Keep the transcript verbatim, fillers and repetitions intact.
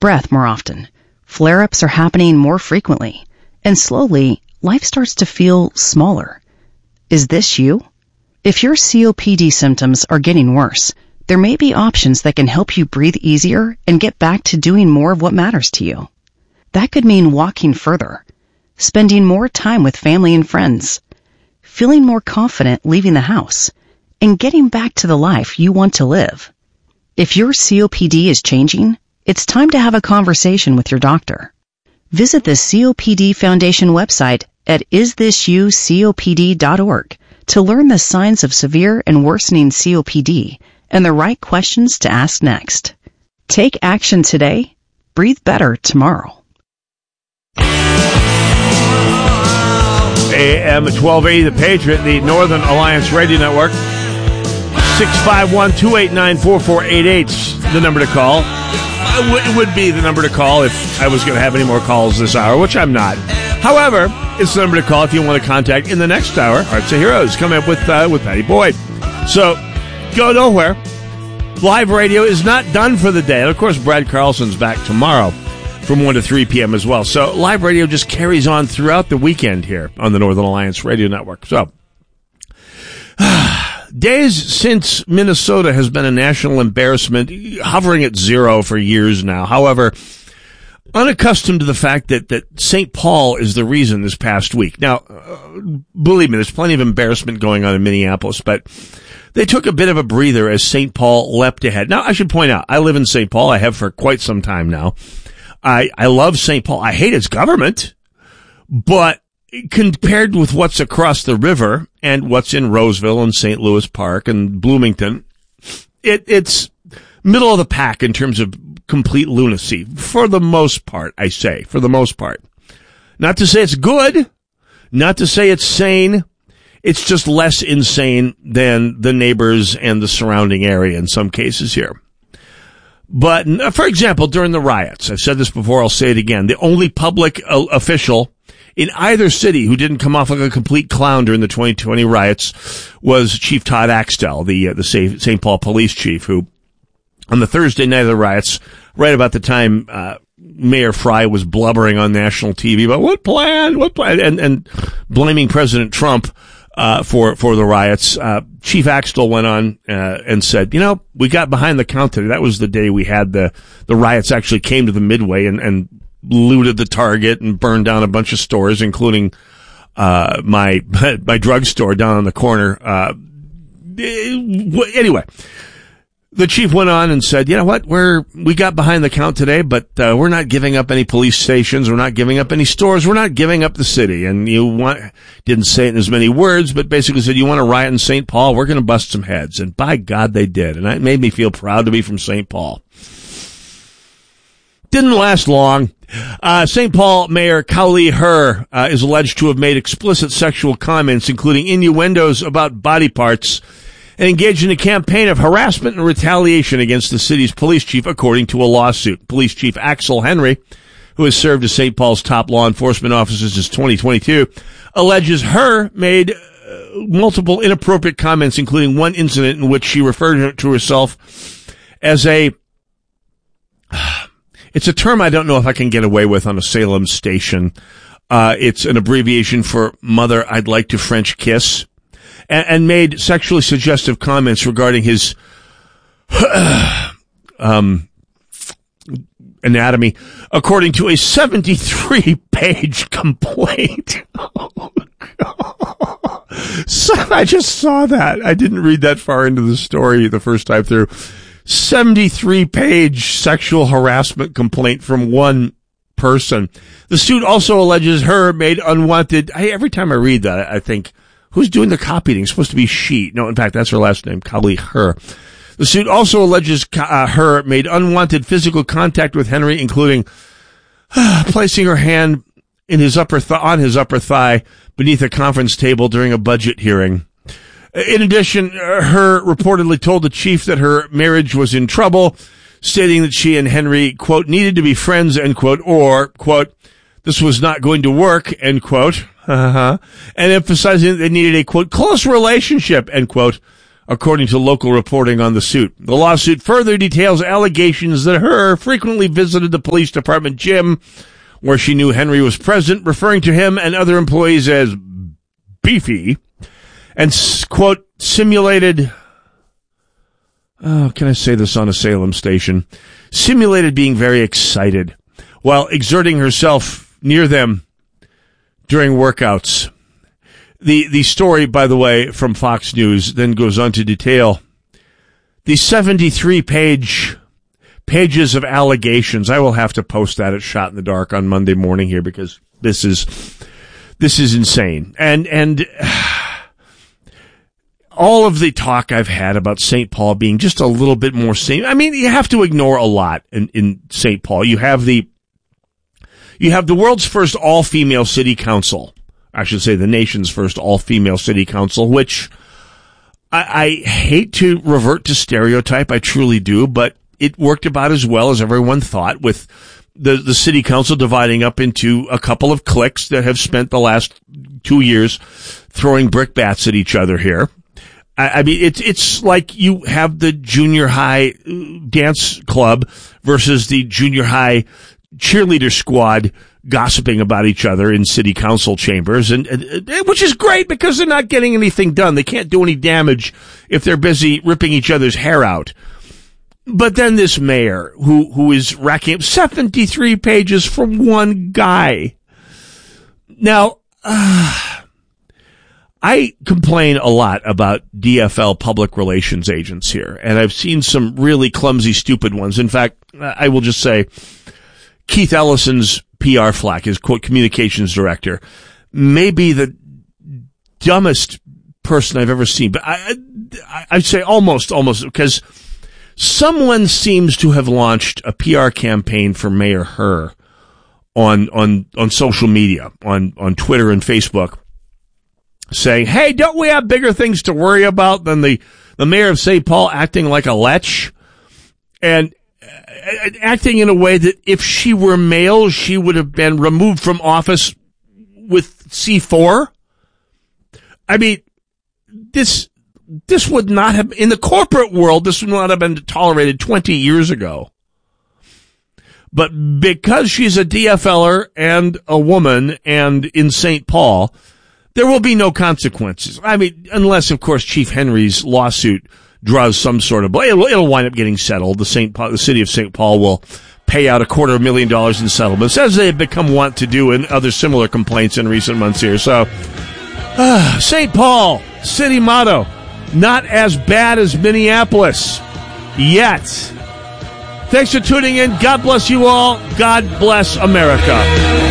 breath more often. Flare-ups are happening more frequently. And slowly, life starts to feel smaller. Is this you? If your C O P D symptoms are getting worse, there may be options that can help you breathe easier and get back to doing more of what matters to you. That could mean walking further, spending more time with family and friends, feeling more confident leaving the house, and getting back to the life you want to live. If your C O P D is changing, it's time to have a conversation with your doctor. Visit the C O P D Foundation website at is this you C O P D dot org to learn the signs of severe and worsening C O P D and the right questions to ask next. Take action today. Breathe better tomorrow. A M twelve eighty, The Patriot, the Northern Alliance Radio Network. six five one, two eight nine, four four eight eight, the number to call. It would be the number to call if I was going to have any more calls this hour, which I'm not. However, it's the number to call if you want to contact in the next hour. Hearts of Heroes coming up with uh, with Patty Boyd. So, go nowhere. Live radio is not done for the day. And, of course, Brad Carlson's back tomorrow from one to three p.m. as well. So, live radio just carries on throughout the weekend here on the Northern Alliance Radio Network. So, days since Minnesota has been a national embarrassment, hovering at zero for years now. However, unaccustomed to the fact that, that Saint Paul is the reason this past week. Now, uh, believe me, there's plenty of embarrassment going on in Minneapolis, but they took a bit of a breather as Saint Paul leapt ahead. Now, I should point out, I live in Saint Paul. I have for quite some time now. I, I love Saint Paul. I hate its government, but compared with what's across the river and what's in Roseville and Saint Louis Park and Bloomington, it, it's middle of the pack in terms of complete lunacy. For the most part, I say. For the most part. Not to say it's good. Not to say it's sane. It's just less insane than the neighbors and the surrounding area in some cases here. But, for example, during the riots, I've said this before, I'll say it again, the only public uh, official in either city who didn't come off like a complete clown during the twenty twenty riots was Chief Todd Axtell, the uh, the Saint Paul police chief, who on the Thursday night of the riots, right about the time uh, Mayor Fry was blubbering on national T V about what plan, what plan, and, and blaming President Trump uh, for for the riots, uh, Chief Axtell went on uh, and said, you know, we got behind the counter. That was the day we had the the riots actually came to the Midway and, and looted the Target and burned down a bunch of stores, including uh my my drugstore down on the corner. Uh anyway, the chief went on and said, you know what, we're we got behind the count today, but uh, we're not giving up any police stations, we're not giving up any stores, we're not giving up the city. And you want didn't say it in as many words, but basically said, you want to riot in Saint Paul, we're going to bust some heads. And by God, they did. And that made me feel proud to be from Saint Paul. Didn't last long. Uh, Saint Paul Mayor Cowley Herr uh, is alleged to have made explicit sexual comments, including innuendos about body parts, and engaged in a campaign of harassment and retaliation against the city's police chief, according to a lawsuit. Police Chief Axel Henry, who has served as Saint Paul's top law enforcement officer since twenty twenty-two, alleges Herr made uh, multiple inappropriate comments, including one incident in which she referred to herself as a... It's a term I don't know if I can get away with on a Salem station. Uh, it's an abbreviation for Mother, I'd Like to French Kiss, and, and made sexually suggestive comments regarding his um, anatomy, according to a seventy-three page complaint. Oh, God. So I just saw that. I didn't read that far into the story the first time through. seventy-three page sexual harassment complaint from one person. The suit also alleges Herr made unwanted... I, every time I read that, I think, who's doing the copying? It's supposed to be she. No, in fact, that's her last name, Cowley Herr. The suit also alleges uh, Herr made unwanted physical contact with Henry, including uh, placing her hand in his upper th- on his upper thigh beneath a conference table during a budget hearing. In addition, Herr reportedly told the chief that her marriage was in trouble, stating that she and Henry, quote, needed to be friends, end quote, or, quote, this was not going to work, end quote, uh-huh, and emphasizing that they needed a, quote, close relationship, end quote, according to local reporting on the suit. The lawsuit further details allegations that her frequently visited the police department gym where she knew Henry was present, referring to him and other employees as beefy, and, quote, simulated, oh, can I say this on a Salem station? Simulated being very excited while exerting herself near them during workouts. The the story, by the way, from Fox News then goes on to detail the seventy-three page pages of allegations. I will have to post that at Shot in the Dark on Monday morning here because this is this is insane. And and all of the talk I've had about Saint Paul being just a little bit more sane. I mean, you have to ignore a lot in, in Saint Paul. You have the you have the world's first all-female city council. I should say the nation's first all-female city council, which I, I hate to revert to stereotype. I truly do, but it worked about as well as everyone thought, with the, the city council dividing up into a couple of cliques that have spent the last two years throwing brickbats at each other here. I, I mean, it's, it's like you have the junior high dance club versus the junior high cheerleader squad gossiping about each other in city council chambers, and, and which is great because they're not getting anything done. They can't do any damage if they're busy ripping each other's hair out. But then this mayor who who is racking up seventy-three pages from one guy. Now, uh, I complain a lot about D F L public relations agents here, and I've seen some really clumsy, stupid ones. In fact, I will just say Keith Ellison's P R flack, his quote communications director, may be the dumbest person I've ever seen. But I, I, I'd say almost, almost, because someone seems to have launched a P R campaign for Mayor Herr on, on, on social media, on, on Twitter and Facebook, saying, hey, don't we have bigger things to worry about than the, the mayor of Saint Paul acting like a lech? And acting in a way that if she were male, she would have been removed from office with C four. I mean, this, this would not have, in the corporate world, this would not have been tolerated twenty years ago. But because she's a D F L er and a woman and in Saint Paul, there will be no consequences. I mean, unless, of course, Chief Henry's lawsuit draws some sort of, it'll, it'll wind up getting settled. The Saint Paul, the city of Saint Paul will pay out a quarter of a million dollars in settlements, as they have become wont to do in other similar complaints in recent months here. So, uh, Saint Paul, city motto, not as bad as Minneapolis yet. Thanks for tuning in. God bless you all. God bless America.